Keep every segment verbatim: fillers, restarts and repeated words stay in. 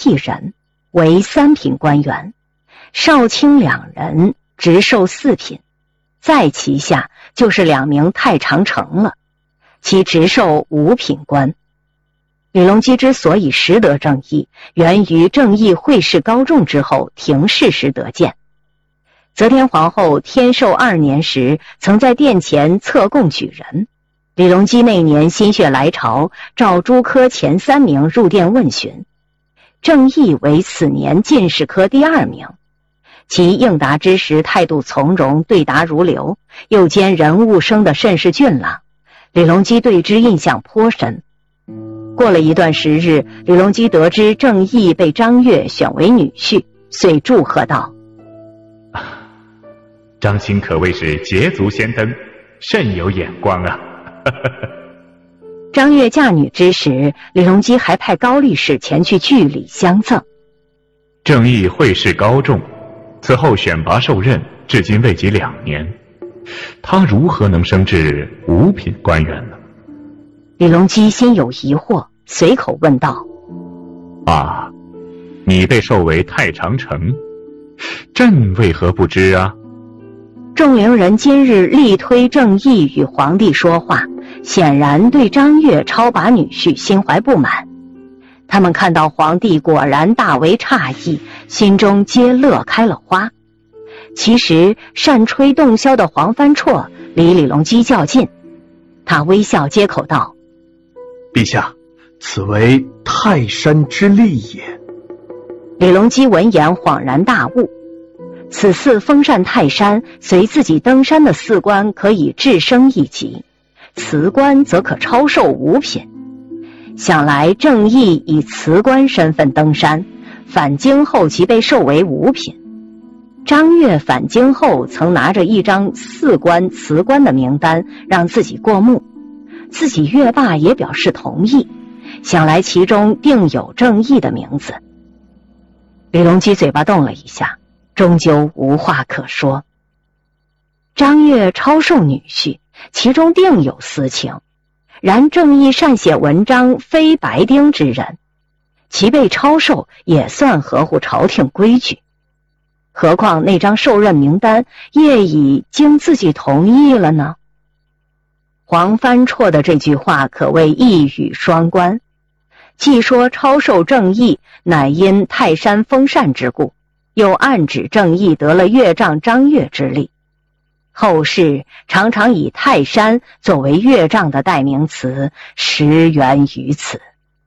一人，为三品官员，少卿两人，直授四品，在其下就是两名太常丞了，其直授五品官。李隆基之所以识得郑义，源于郑义会试高中之后廷试时得见。则天皇后天寿二年时，曾在殿前册贡举人。李隆基那年心血来潮，召诸科前三名入殿问询，郑义为此年进士科第二名。其应答之时态度从容，对答如流，又兼人物生得甚是俊朗，李隆基对之印象颇深。过了一段时日，李隆基得知郑义被张悦选为女婿，遂祝贺道： 张卿可谓是捷足先登，甚有眼光啊。 张悦嫁女之时，李隆基还派高力士前去据礼相赠。 郑义会试高中，此后选拔受任，至今未及两年，他如何能升至五品官员呢？ 李隆基心有疑惑，随口问道： 啊，你被授为太常丞，朕为何不知啊？ 众陵人今日力推郑义与皇帝说话，显然对张悦超拔女婿心怀不满。他们看到皇帝果然大为诧异，心中皆乐开了花。其实善吹洞箫的黄帆绰离李隆基较近，他微笑接口道： 陛下，此为泰山之力也。 李隆基闻言恍然大悟，此次封禅泰山，随自己登山的四官可以致升一级，辞官则可超授五品。想来郑义以辞官身份登山，返京后即被授为五品。张悦返京后曾拿着一张四官辞官的名单让自己过目，自己阅罢也表示同意，想来其中定有郑义的名字。李隆基嘴巴动了一下，终究无话可说。张悦超授女婿，其中定有私情，然郑义善写文章，非白丁之人，其被超授也算合乎朝廷规矩。何况那张受任名单业已经自己同意了呢？黄帆绰的这句话可谓一语双关，既说超授郑义乃因泰山封禅之故，又暗指郑义得了岳丈张悦之力。后世常常以泰山作为岳丈的代名词，实源于此。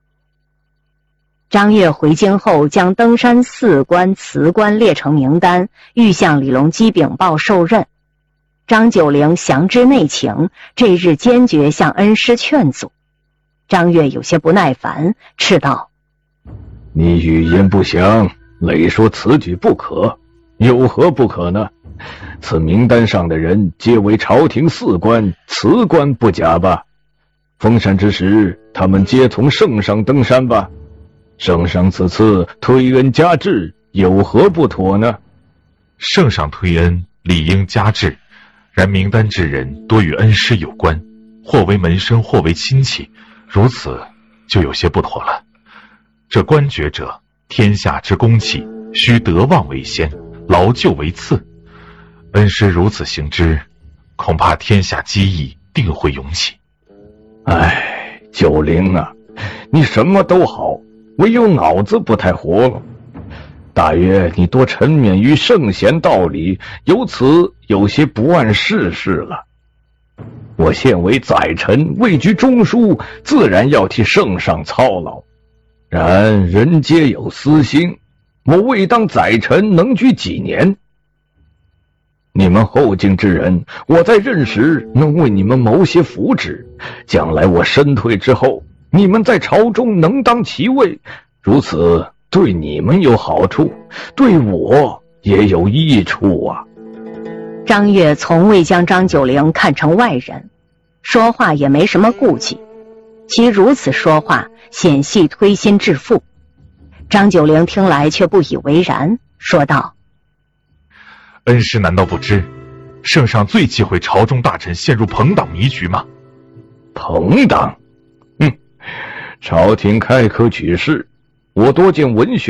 张悦回京后，将登山四官辞官列成名单，欲向李隆基禀报受任。张九龄详知内情，这日坚决向恩师劝阻。张悦有些不耐烦，斥道： 你语言不详，累说此举不可，有何不可呢？此名单上的人皆为朝廷四官，辞官不假吧？封禅之时，他们皆从圣上登山吧？圣上此次推恩加制，有何不妥呢？ 圣上推恩，理应加制，然名单之人多与恩师有关，或为门生，或为亲戚，如此就有些不妥了。这官爵者，天下之公器，须德望为先，劳就为次。恩师如此行之，恐怕天下机义定会涌起。 唉，九龄啊，你什么都好，唯有脑子不太活了。大约你多沉湎于圣贤道理，由此有些不谙世事了。我现为宰臣，位居中书，自然要替圣上操劳。然人皆有私心，我未当宰臣能居几年？你们后进之人，我在任时能为你们谋些福祉，将来我身退之后，你们在朝中能当其位，如此对你们有好处，对我也有益处啊。 张悦从未将张九龄看成外人，说话也没什么顾忌，其如此说话显系推心置腹。张九龄听来却不以为然，说道： 恩师难道不知，圣上最忌讳朝中大臣陷入朋党迷局吗？ 朋党？哼，朝廷开科举士，我多见文学